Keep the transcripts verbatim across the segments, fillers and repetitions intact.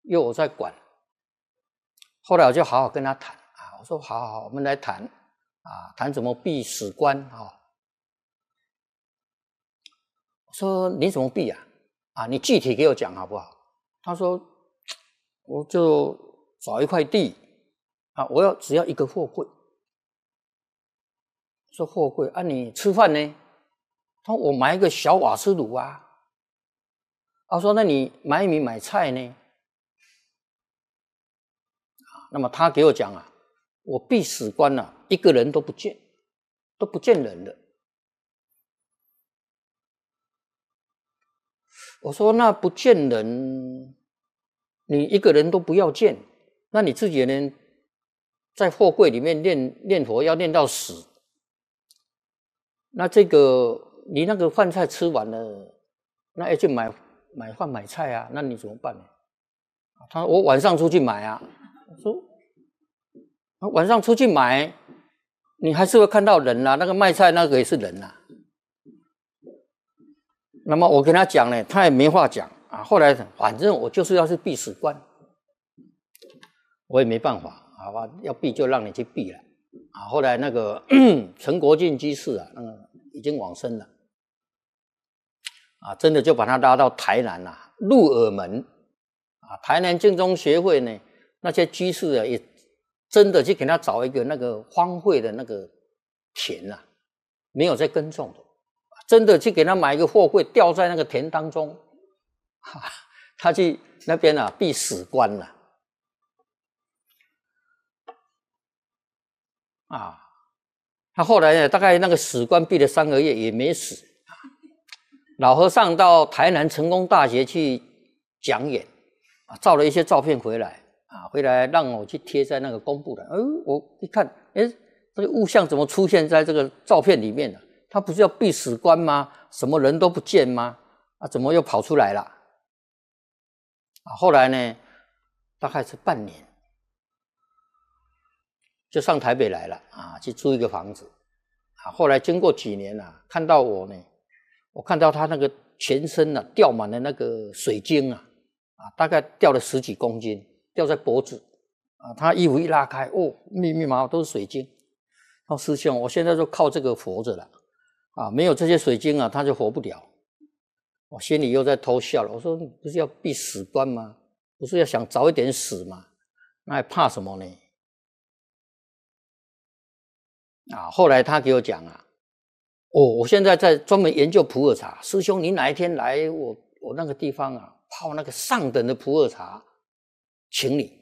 又我在管。后来我就好好跟他谈啊，我说好好好，我们来谈啊，谈怎么避死关啊。我说你怎么避啊？啊，你具体给我讲好不好？他说我就找一块地啊，我要只要一个货柜。说货柜啊，你吃饭呢？他说我买一个小瓦斯炉啊。他说那你买米买菜呢？那么他给我讲啊，我避死关啊，一个人都不见，都不见人了。我说那不见人，你一个人都不要见，那你自己人在货柜里面念念佛要念到死，那这个你那个饭菜吃完了，那要去买买饭买菜啊，那你怎么办呢？他说我晚上出去买啊。我说晚上出去买，你还是会看到人啊，那个卖菜那个也是人啊。那么我跟他讲呢，他也没话讲啊。后来反正我就是要是避死关，我也没办法，好吧，要避就让你去避了啊。后来那个陈国进居士啊，那个已经往生了啊，真的就把他拉到台南啊，鹿耳门啊，台南净宗协会呢，那些居士啊，也真的去给他找一个那个荒废的那个田啊，没有在耕种的。真的去给他买一个货柜，吊在那个田当中，他去那边啊避死关了啊。他后来呢，大概那个死关避了三个月也没死。老和尚到台南成功大学去讲演啊，照了一些照片回来啊，回来让我去贴在那个公布栏。哎，我一看，哎，这个物象怎么出现在这个照片里面了？他不是要避死关吗？什么人都不见吗？啊，怎么又跑出来了？啊，后来呢，大概是半年，就上台北来了啊，去租一个房子。啊，后来经过几年啊，看到我呢，我看到他那个全身啊吊满了那个水晶啊，啊，大概吊了十几公斤，吊在脖子啊。他衣服一拉开，哦，密密麻麻都是水晶。哦，师兄，我现在就靠这个活着了。啊，没有这些水晶啊，他就活不了。我心里又在偷笑了。我说，你不是要避死关吗？不是要想早一点死吗？那还怕什么呢？啊，后来他给我讲啊，哦，我现在在专门研究普洱茶。师兄，你哪一天来我我那个地方啊，泡那个上等的普洱茶，请你。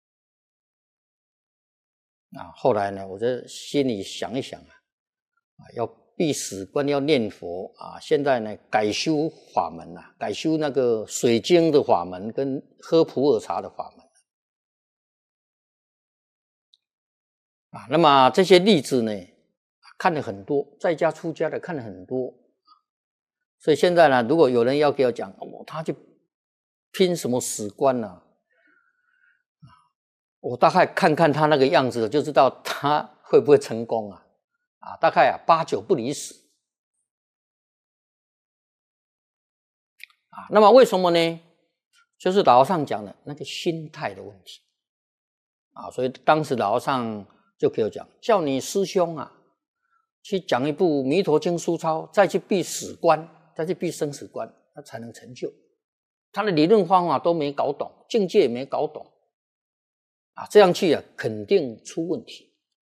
啊，后来呢，我在心里想一想啊，啊，要避死关要念佛啊，现在呢改修法门啊，改修那个水晶的法门跟喝普洱茶的法门啊。那么这些例子呢，看了很多，在家出家的看了很多，所以现在呢，如果有人要给我讲，哦，他去拼什么死关呢，啊，我大概看看他那个样子，就知道他会不会成功啊。啊，大概啊八九不离十啊。那么为什么呢？就是老和尚讲的那个心态的问题啊。所以当时老和尚就给我讲，叫你师兄啊去讲一部《弥陀经》书抄，再去避死关，再去避生死关，他才能成就。他的理论方法都没搞懂，境界也没搞懂啊，这样去啊肯定出问题。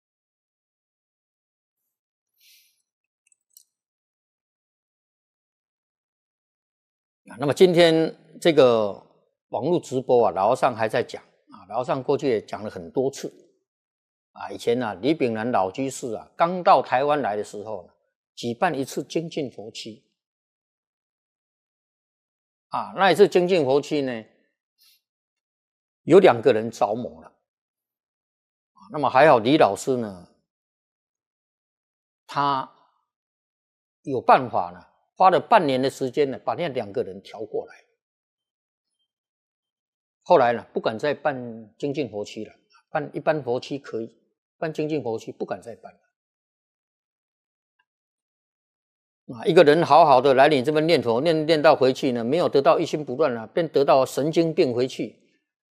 那么今天这个网络直播啊，老和尚还在讲啊，老和尚过去也讲了很多次啊。以前啊，李炳南老居士啊，刚到台湾来的时候呢，举办一次精进佛期啊，那一次精进佛期呢，有两个人着魔了啊。那么还好，李老师呢，他有办法呢，花了半年的时间呢，把那两个人调过来。后来呢，不敢再办精进佛期了，办一般佛期可以，办精进佛期不敢再办了。啊，一个人好好的来你这边念佛，念念到回去呢，没有得到一心不乱了，便得到神经病回去。